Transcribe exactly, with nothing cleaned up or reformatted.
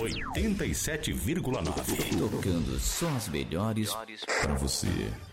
oitenta e sete vírgula nove. Tocando só as melhores pra você.